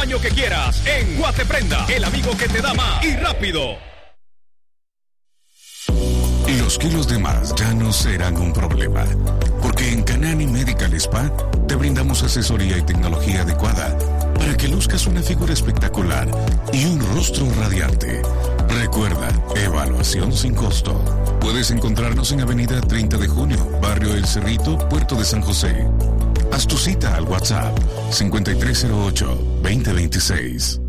tamaño que quieras en Guateprenda, el amigo que te da más y rápido. Los kilos de más ya no serán un problema, porque en Canani Medical Spa te brindamos asesoría y tecnología adecuada para que luzcas una figura espectacular y un rostro radiante. Recuerda, evaluación sin costo. Puedes encontrarnos en Avenida 30 de Junio, Barrio El Cerrito, Puerto de San José. Haz tu cita al WhatsApp 5308-2026.